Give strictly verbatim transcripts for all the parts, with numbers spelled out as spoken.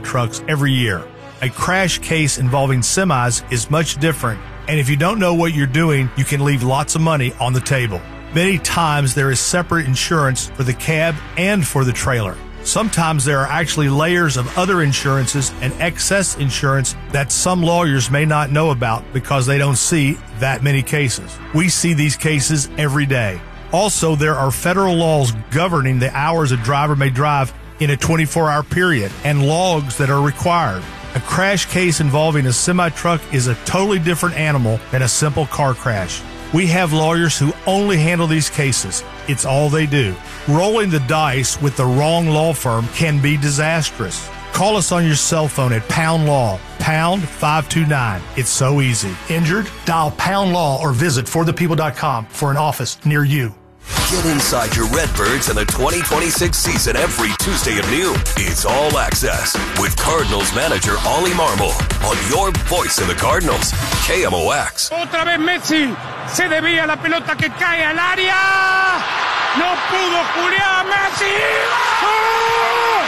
semi-trucks every year. A crash case involving semis is much different, and if you don't know what you're doing, you can leave lots of money on the table. Many times there is separate insurance for the cab and for the trailer. Sometimes there are actually layers of other insurances and excess insurance that some lawyers may not know about because they don't see that many cases. We see these cases every day. Also, there are federal laws governing the hours a driver may drive in a twenty-four hour period and logs that are required. A crash case involving a semi-truck is a totally different animal than a simple car crash. We have lawyers who only handle these cases. It's all they do. Rolling the dice with the wrong law firm can be disastrous. Call us on your cell phone at Pound Law, pound five two nine. It's so easy. Injured? Dial Pound Law or visit for the people dot com for an office near you. Get inside your Redbirds in the twenty twenty-six season every Tuesday at noon. It's All Access with Cardinals manager Ollie Marmol on your voice of the Cardinals, K M O X. Otra vez Messi, se desvía la pelota que cae al área. No pudo Julián Messi. ¡Oh!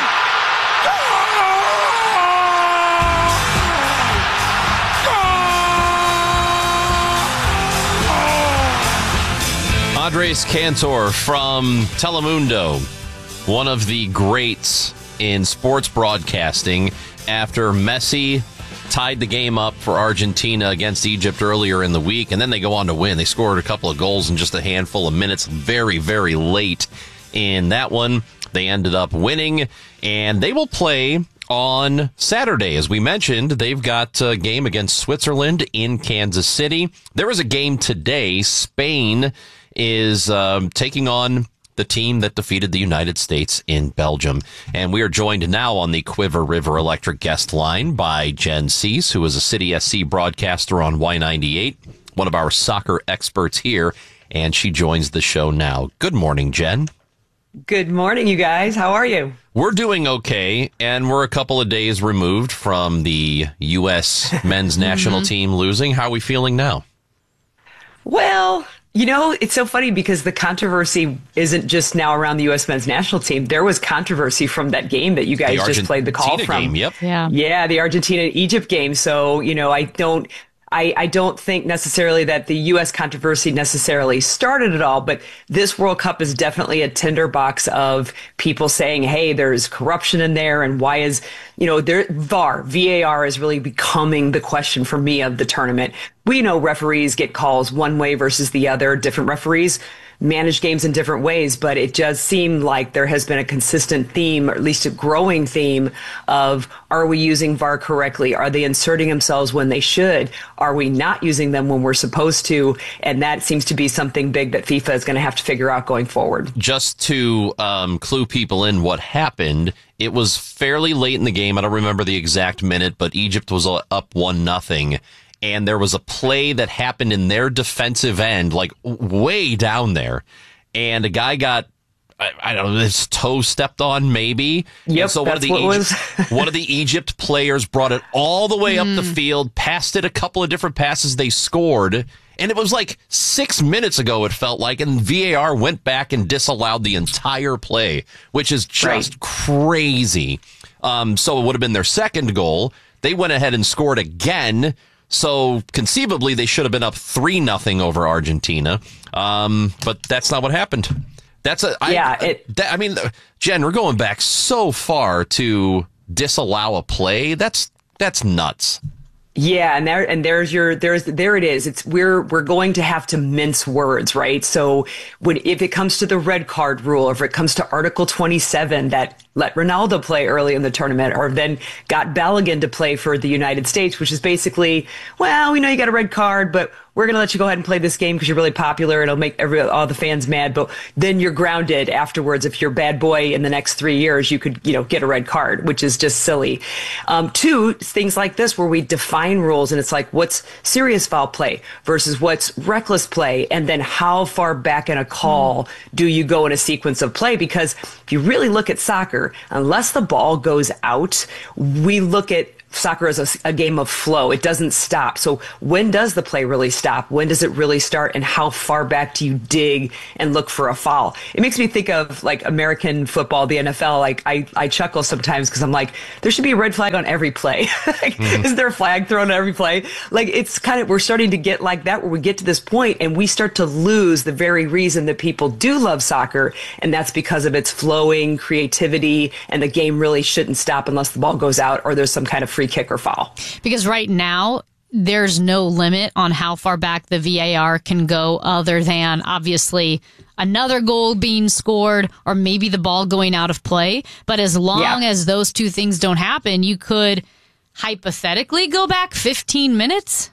Andres Cantor from Telemundo, one of the greats in sports broadcasting, after Messi tied the game up for Argentina against Egypt earlier in the week, and then they go on to win. They scored a couple of goals in just a handful of minutes, very, very late in that one. They ended up winning, and they will play on Saturday. As we mentioned, they've got a game against Switzerland in Kansas City. There is a game today. Spain is um, taking on the team that defeated the United States in Belgium. And we are joined now on the Quiver River Electric guest line by Jen Cease, who is a City S C broadcaster on Y ninety-eight, one of our soccer experts here, and she joins the show now. Good morning, Jen. Good morning, you guys. How are you? We're doing okay, and we're a couple of days removed from the U S men's national team losing. How are we feeling now? Well, you know, it's so funny because the controversy isn't just now around the U S men's national team. There was controversy from that game that you guys the just played the call from. Game, yep. Yeah. Yeah, the Argentina-Egypt game. So, you know, I don't... I, I don't think necessarily that the U S controversy necessarily started at all, but this World Cup is definitely a tinderbox of people saying, hey, there's corruption in there. And why is, you know, there, V A R, V A R is really becoming the question for me of the tournament. We know referees get calls one way versus the other. Different referees manage games in different ways, but it does seem like there has been a consistent theme, or at least a growing theme of, are we using V A R correctly? Are they inserting themselves when they should? Are we not using them when we're supposed to? And that seems to be something big that FIFA is going to have to figure out going forward. Just to um, clue people in what happened, it was fairly late in the game. I don't remember the exact minute, but Egypt was up one nothing. And there was a play that happened in their defensive end, like way down there. And a guy got, I, I don't know, his toe stepped on, maybe. Yep, and so one that's of the what Egypt, was. one of the Egypt players brought it all the way up the field, passed it a couple of different passes. They scored. And it was like six minutes ago, it felt like, and V A R went back and disallowed the entire play, which is just Right. crazy. Um, so it would have been their second goal. They went ahead and scored again. So conceivably, they should have been up three nothing over Argentina, um, but that's not what happened. That's a yeah. I, It, that, I mean, Jen, we're going back so far to disallow a play. That's that's nuts. Yeah, and there and there's your there's there it is. It's we're we're going to have to mince words, right? So when if it comes to the red card rule, or if it comes to Article twenty-seven that let Ronaldo play early in the tournament, or then got Balogun to play for the United States, which is basically, well, we know you got a red card, but we're going to let you go ahead and play this game because you're really popular. It'll make every all the fans mad, but then you're grounded afterwards. If you're a bad boy in the next three years, you could, you know, get a red card, which is just silly. Um, two, things like this where we define rules and it's like, what's serious foul play versus what's reckless play? And then how far back in a call mm. do you go in a sequence of play? Because if you really look at soccer, unless the ball goes out, we look at soccer is a, a game of flow. It doesn't stop. So when does the play really stop? When does it really start? And how far back do you dig and look for a foul? It makes me think of like American football, the N F L. Like I, I chuckle sometimes because I'm like, there should be a red flag on every play. Like, mm-hmm. Is there a flag thrown on every play? Like it's kind of, we're starting to get like that where we get to this point and we start to lose the very reason that people do love soccer. And that's because of its flowing creativity, and the game really shouldn't stop unless the ball goes out or there's some kind of free kick or foul. Because right now, there's no limit on how far back the V A R can go other than obviously another goal being scored or maybe the ball going out of play. But as long yeah. as those two things don't happen, you could hypothetically go back fifteen minutes.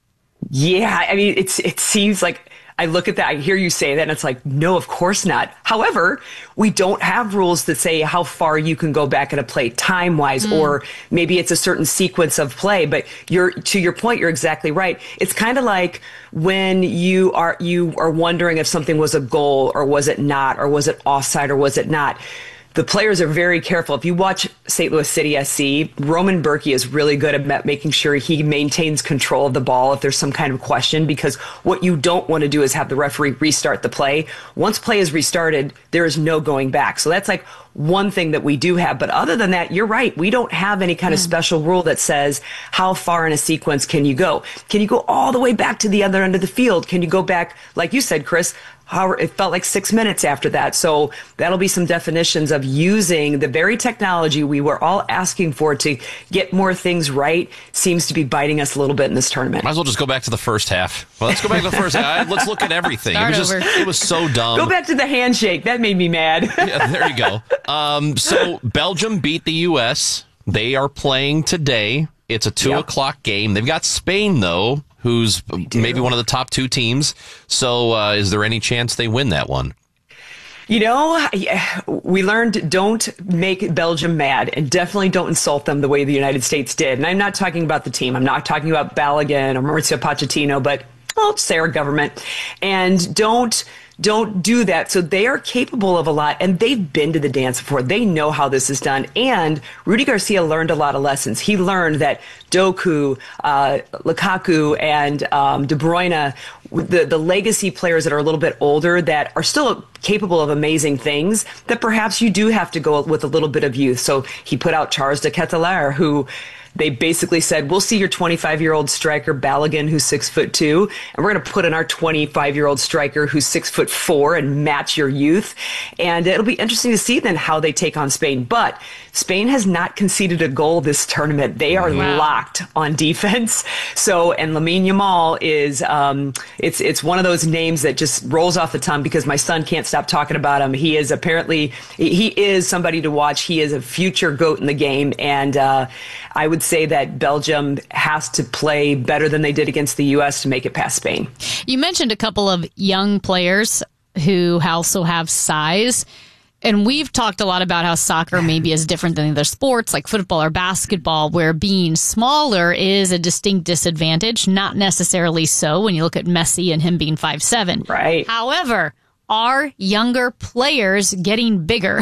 Yeah, I mean, it's it seems like I look at that, I hear you say that, and it's like, no, of course not. However, we don't have rules that say how far you can go back at a play time-wise, mm. or maybe it's a certain sequence of play. But you're to your point, you're exactly right. It's kind of like when you are you are wondering if something was a goal or was it not, or was it offside or was it not. The players are very careful. If you watch Saint Louis City S C, Roman Berkey is really good at making sure he maintains control of the ball if there's some kind of question, because what you don't want to do is have the referee restart the play. Once play is restarted, there is no going back. So that's like one thing that we do have. But other than that, you're right. We don't have any kind of special rule that says how far in a sequence can you go? Can you go all the way back to the other end of the field? Can you go back, like you said, Chris, how it felt like six minutes after that? So that'll be some definitions of using the very technology we were all asking for to get more things right. Seems to be biting us a little bit in this tournament. Might as well just go back to the first half. Well, let's go back to the first half. Let's look at everything. It was just, it was so dumb. Go back to the handshake. That made me mad. Yeah, there you go. Um, so Belgium beat the U S. They are playing today. It's a two yep. o'clock game. They've got Spain, though, who's maybe one of the top two teams. So uh, is there any chance they win that one? You know, we learned don't make Belgium mad, and definitely don't insult them the way the United States did. And I'm not talking about the team. I'm not talking about Balogun or Mauricio Pochettino, but well, say our government. And don't don't do that. So they are capable of a lot, and they've been to the dance before. They know how this is done. And Rudy Garcia learned a lot of lessons. He learned that Doku, uh, Lukaku, and um, De Bruyne, the, the legacy players that are a little bit older that are still capable of amazing things, that perhaps you do have to go with a little bit of youth. So he put out Charles de Ketelaere, who they basically said, we'll see your twenty-five-year-old striker, Balogun, who's six foot two, and we're going to put in our twenty-five-year-old striker who's six foot four and match your youth. And it'll be interesting to see then how they take on Spain. But Spain has not conceded a goal this tournament. They are wow. locked on defense. So, and Lamine Yamal is, um, it's, it's one of those names that just rolls off the tongue because my son can't stop talking about him. He is apparently, he is somebody to watch. He is a future GOAT in the game. And, uh, I would say that Belgium has to play better than they did against the U S to make it past Spain. You mentioned a couple of young players who also have size. And we've talked a lot about how soccer maybe is different than other sports like football or basketball, where being smaller is a distinct disadvantage. Not necessarily so when you look at Messi and him being five seven. Right. However, are younger players getting bigger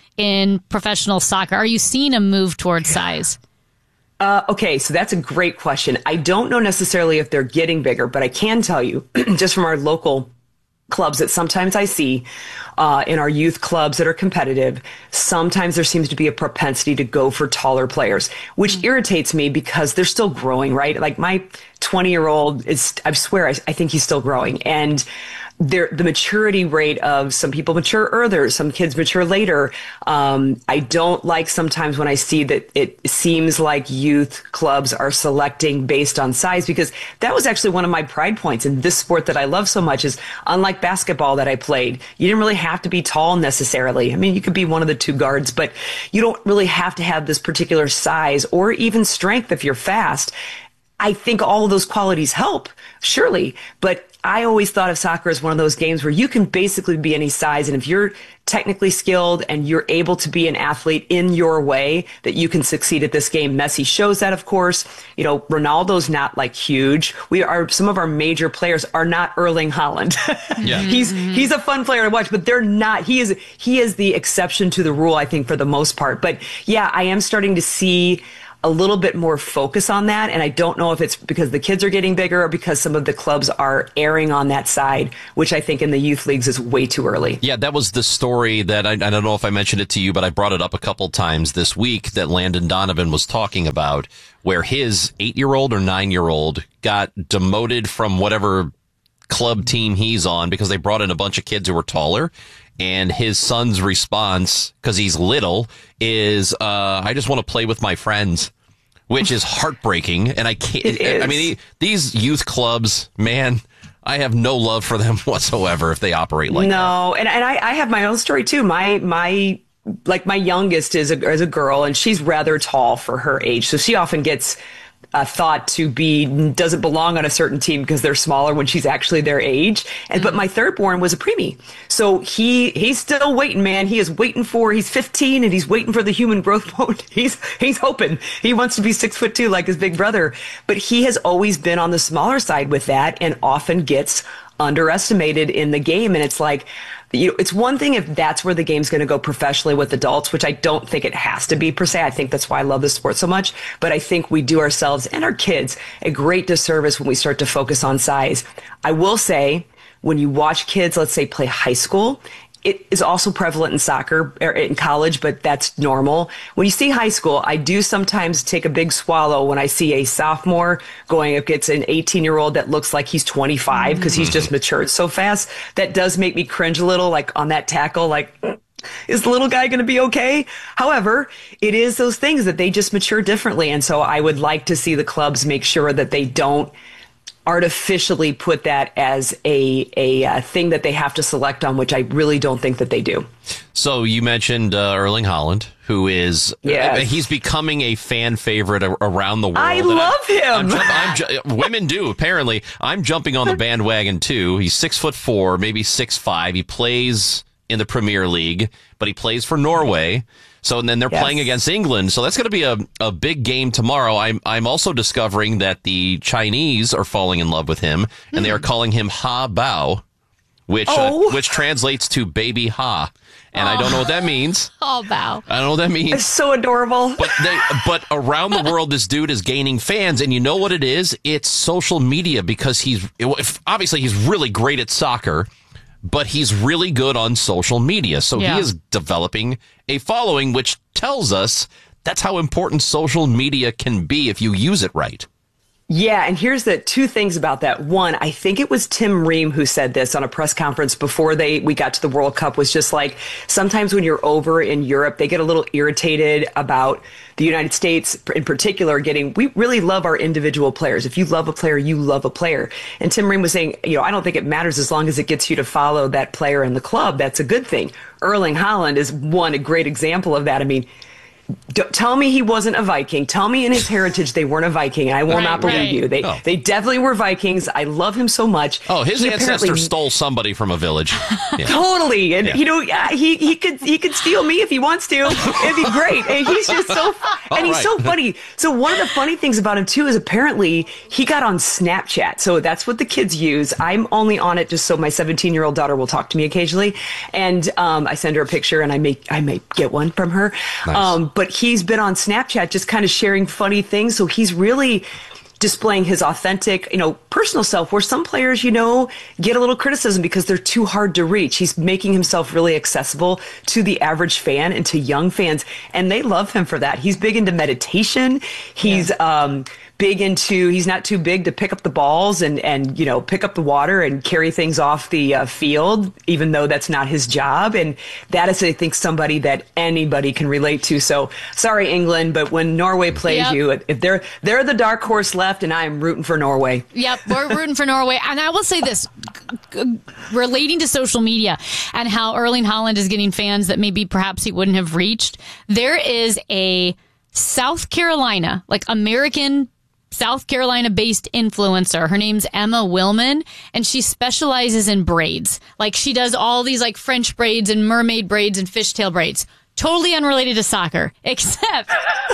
in professional soccer? Are you seeing a move towards size? Uh, okay, so that's a great question. I don't know necessarily if they're getting bigger, but I can tell you just from our local clubs that sometimes I see uh, in our youth clubs that are competitive, sometimes there seems to be a propensity to go for taller players, which mm-hmm. irritates me because they're still growing, right? Like my twenty-year-old is, I swear, I, I think he's still growing. And there, the maturity rate of some people mature earlier, some kids mature later. Um, I don't like sometimes when I see that it seems like youth clubs are selecting based on size, because that was actually one of my pride points in this sport that I love so much is, unlike basketball that I played, you didn't really have to be tall necessarily. I mean, you could be one of the two guards, but you don't really have to have this particular size or even strength if you're fast. I think all of those qualities help, surely, but I always thought of soccer as one of those games where you can basically be any size. And if you're technically skilled and you're able to be an athlete in your way, that you can succeed at this game. Messi shows that, of course. You know, Ronaldo's not like huge. We are, some of our major players are not Erling Haaland. Yeah. he's, he's a fun player to watch, but they're not, he is, he is the exception to the rule, I think, for the most part. But yeah, I am starting to see a little bit more focus on that. And I don't know if it's because the kids are getting bigger or because some of the clubs are erring on that side, which I think in the youth leagues is way too early. Yeah, that was the story that I, I don't know if I mentioned it to you, but I brought it up a couple times this week that Landon Donovan was talking about, where his eight-year-old or nine-year-old got demoted from whatever club team he's on because they brought in a bunch of kids who were taller. And his son's response, because he's little, is, uh, I just want to play with my friends, which is heartbreaking. And I can't, I mean, these youth clubs, man, I have no love for them whatsoever if they operate like no, that. No, and, and I, I have my own story too. My, my, like my youngest is a, is a girl, and she's rather tall for her age. So she often gets Uh, thought to be doesn't belong on a certain team because they're smaller when she's actually their age. And but my third born was a preemie, so he he's still waiting, man. He is waiting for he's fifteen and he's waiting for the human growth mode. He's he's hoping he wants to be six foot two like his big brother, but he has always been on the smaller side with that and often gets underestimated in the game. And it's like, you know, it's one thing if that's where the game's going to go professionally with adults, which I don't think it has to be per se. I think that's why I love this sport so much. But I think we do ourselves and our kids a great disservice when we start to focus on size. I will say, when you watch kids, let's say, play high school, it is also prevalent in soccer or in college, but that's normal. When you see high school, I do sometimes take a big swallow when I see a sophomore going against an eighteen-year-old that looks like he's twenty-five because he's just matured so fast. That does make me cringe a little, like on that tackle, like, is the little guy going to be okay? However, it is those things that they just mature differently. And so I would like to see the clubs make sure that they don't artificially put that as a a uh, thing that they have to select on, which I really don't think that they do. So you mentioned uh, Erling Haaland, who is yes. uh, he's becoming a fan favorite a- around the world. I love I'm, him. I'm ju- I'm ju- women do apparently. I'm jumping on the bandwagon too. He's six foot four, maybe six five. He plays in the Premier League, but he plays for Norway. So and then they're yes. playing against England. So that's going to be a, a big game tomorrow. I'm I'm also discovering that the Chinese are falling in love with him, and mm. they are calling him Ha Bao, which oh. uh, which translates to baby Ha. And oh. I don't know what that means. Oh, Bao. I don't know what that means. It's so adorable. But they, but around the world, this dude is gaining fans, and you know what it is? It's social media because he's obviously he's really great at soccer. But he's really good on social media. So yeah. he is developing a following, which tells us that's how important social media can be if you use it right. Yeah, and here's the two things about that. One, I think it was Tim Ream who said this on a press conference before they we got to the World Cup, was just like, sometimes when you're over in Europe, they get a little irritated about the United States in particular getting, we really love our individual players. If you love a player, you love a player. And Tim Ream was saying, you know, I don't think it matters as long as it gets you to follow that player in the club. That's a good thing. Erling Haaland is one, a great example of that. I mean, Don't, tell me he wasn't a Viking. Tell me in his heritage they weren't a Viking, and I will right, not believe right. you. They oh. they definitely were Vikings. I love him so much. Oh, his he ancestor stole somebody from a village. Yeah. Totally, and yeah. you know he he could he could steal me if he wants to. It'd be great. And he's just so and he's right. so funny. So one of the funny things about him too is apparently he got on Snapchat. So that's what the kids use. I'm only on it just so my seventeen year old daughter will talk to me occasionally, and um, I send her a picture, and I may I may get one from her. Nice. Um, but he's been on Snapchat just kind of sharing funny things. So he's really displaying his authentic, you know, personal self, where some players, you know, get a little criticism because they're too hard to reach. He's making himself really accessible to the average fan and to young fans, and they love him for that. He's big into meditation. He's yeah. um, big into, he's not too big to pick up the balls and, and you know, pick up the water and carry things off the uh, field, even though that's not his job. And that is, I think, somebody that anybody can relate to. So sorry, England, but when Norway plays yep. you, if they're they're the dark horse left, and I am rooting for Norway. Yep, we're rooting for Norway. And I will say this, relating to social media and how Erling Haaland is getting fans that maybe perhaps he wouldn't have reached, there is a South Carolina, like American South Carolina-based influencer. Her name's Emma Willman, and she specializes in braids. Like, she does all these, like, French braids and mermaid braids and fishtail braids. Totally unrelated to soccer, except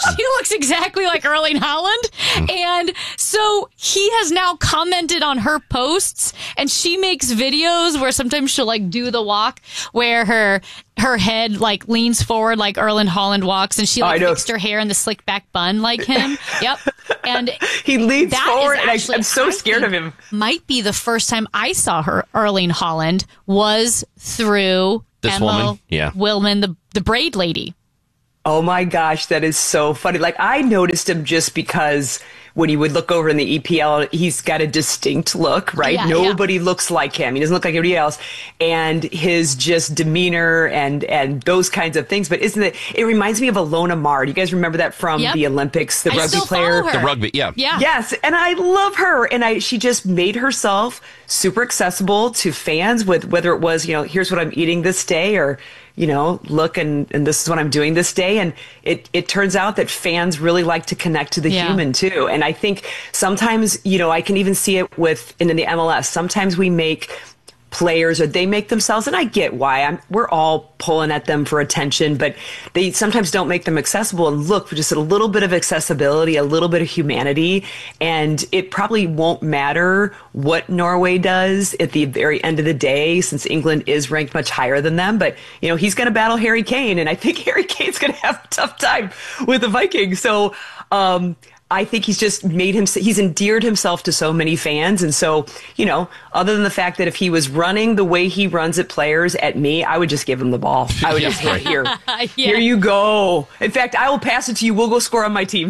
She looks exactly like Erling Haaland. And so he has now commented on her posts, and she makes videos where sometimes she'll like do the walk where her her head like leans forward like Erling Haaland walks, and she like fixed her hair in the slick back bun like him. Yep. And he leans forward, and I, actually, I'm so I scared of him. Might be the first time I saw her Erling Haaland was through this Emma woman, yeah, Willman, the the braid lady. Oh my gosh, that is so funny. Like, I noticed him just because when you would look over in the E P L, he's got a distinct look, right? Yeah, Nobody yeah. looks like him. He doesn't look like everybody else. And his just demeanor and and those kinds of things. But isn't it, it reminds me of Alona Mar. Do you guys remember that from Yep. the Olympics, the I rugby still player? follow her. The rugby, yeah. Yeah. Yes, and I love her. And I she just made herself super accessible to fans with whether it was, you know, here's what I'm eating this day, or, you know, look, and, and this is what I'm doing this day. And it, it turns out that fans really like to connect to the Yeah. human too. And I think sometimes, you know, I can even see it with in the M L S. Sometimes we make players, or they make themselves, and I get why. I'm, we're all pulling at them for attention, but they sometimes don't make them accessible. And look, for just a little bit of accessibility, a little bit of humanity, and it probably won't matter what Norway does at the very end of the day, since England is ranked much higher than them. But, you know, he's going to battle Harry Kane, and I think Harry Kane's going to have a tough time with the Vikings. So, um, I think he's just made him, he's endeared himself to so many fans. And so, you know, other than the fact that if he was running the way he runs at players at me, I would just give him the ball. I would Yeah, just hit right. here. Yeah. Here you go. In fact, I will pass it to you. We'll go score on my team.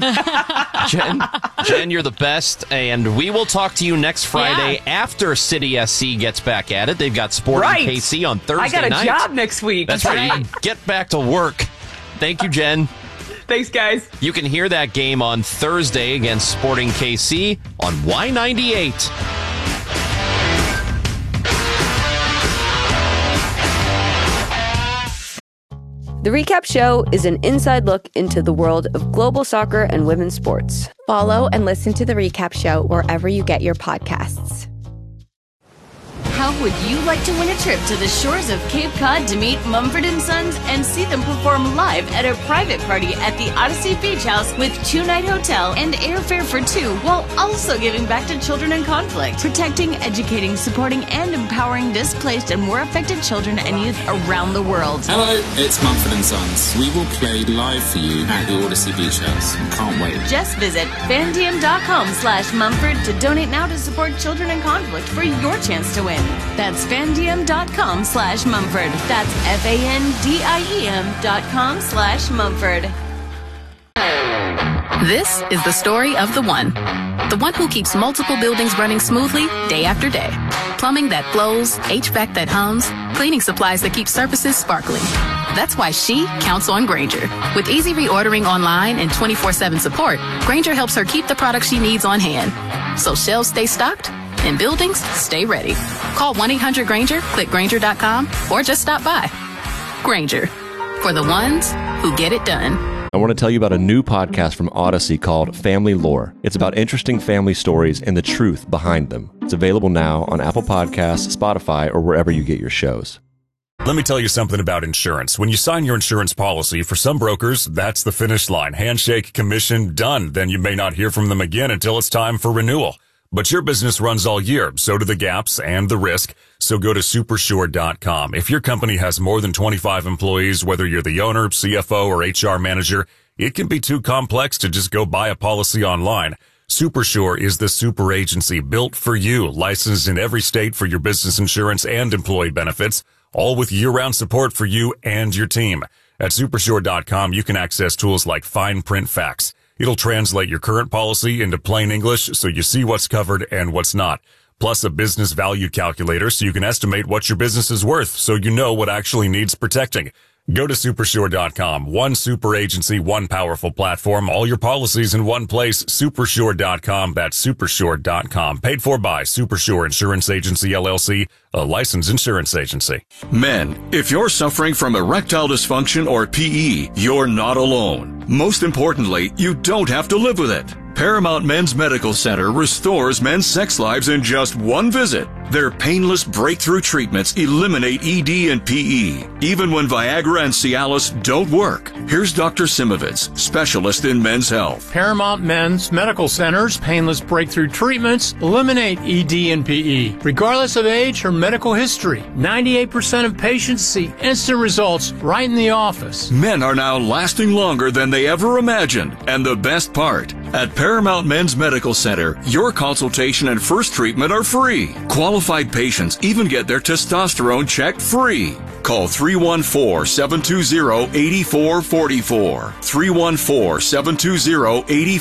Jen, Jen, you're the best, and we will talk to you next Friday Yeah. after City S C gets back at it. They've got Sporting Right. K C on Thursday I got a night. job next week. That's right. You can get back to work. Thank you, Jen. Thanks, guys. You can hear that game on Thursday against Sporting K C on Y ninety-eight. The Recap Show is an inside look into the world of global soccer and women's sports. Follow and listen to The Recap Show wherever you get your podcasts. How would you like to win a trip to the shores of Cape Cod to meet Mumford and Sons and see them perform live at a private party at the Odyssey Beach House with two-night hotel and airfare for two, while also giving back to children in conflict, protecting, educating, supporting, and empowering displaced and war affected children and youth around the world? Hello, it's Mumford and Sons. We will play live for you at the Odyssey Beach House. Can't wait. Just visit fandiem.com slash Mumford to donate now to support children in conflict for your chance to win. That's fandiem.com slash Mumford. That's F-A-N-D-I-E-M dot com slash Mumford. This is the story of the one. The one who keeps multiple buildings running smoothly day after day. Plumbing that flows, H V A C that hums, cleaning supplies that keep surfaces sparkling. That's why she counts on Grainger. With easy reordering online and twenty-four seven support, Grainger helps her keep the products she needs on hand. So shelves stay stocked and buildings stay ready. Call one eight hundred Grainger, click Grainger dot com, or just stop by. Grainger, for the ones who get it done. I want to tell you about a new podcast from Odyssey called Family Lore. It's about interesting family stories and the truth behind them. It's available now on Apple Podcasts, Spotify, or wherever you get your shows. Let me tell you something about insurance. When you sign your insurance policy, for some brokers, that's the finish line. Handshake, commission, done. Then you may not hear from them again until it's time for renewal. But your business runs all year, so do the gaps and the risk. So go to Supersure dot com. If your company has more than twenty-five employees, whether you're the owner, C F O, or H R manager, it can be too complex to just go buy a policy online. Supersure is the super agency built for you, licensed in every state for your business insurance and employee benefits, all with year-round support for you and your team. At Supersure dot com, you can access tools like fine print facts. It'll translate your current policy into plain English so you see what's covered and what's not. Plus a business value calculator so you can estimate what your business is worth so you know what actually needs protecting. Go to Supersure dot com. One super agency, one powerful platform, all your policies in one place. Supersure dot com. That's Supersure dot com. Paid for by Supersure Insurance Agency, L L C, a licensed insurance agency. Men, if you're suffering from erectile dysfunction or P E, you're not alone. Most importantly, you don't have to live with it. Paramount Men's Medical Center restores men's sex lives in just one visit. Their painless breakthrough treatments eliminate E D and P E, even when Viagra and Cialis don't work. Here's Doctor Simovitz, specialist in men's health. Paramount Men's Medical Center's painless breakthrough treatments eliminate E D and P E, regardless of age or medical history. ninety-eight percent of patients see instant results right in the office. Men are now lasting longer than they ever imagined. And the best part, at Paramount Men's Medical Center, your consultation and first treatment are free. Qualified patients even get their testosterone checked free. Call three one four, seven two zero, eight four four four. three one four, seven two zero, eight